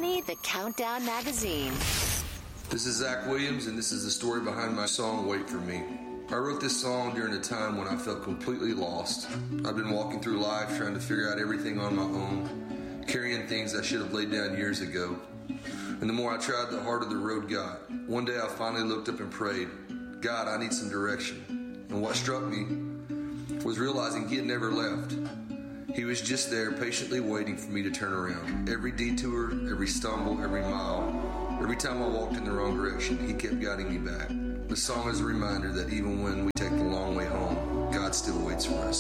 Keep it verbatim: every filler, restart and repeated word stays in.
twenty, the Countdown Magazine. This is Zach Williams, and this is the story behind my song, Wait For Me. I wrote this song during a time when I felt completely lost. I've been walking through life trying to figure out everything on my own, carrying things I should have laid down years ago. And the more I tried, the harder the road got. One day I finally looked up and prayed, God, I need some direction. And what struck me was realizing he had never left. He was just there patiently waiting for me to turn around. Every detour, every stumble, every mile, every time I walked in the wrong direction, he kept guiding me back. The song is a reminder that even when we take the long way home, God still waits for us.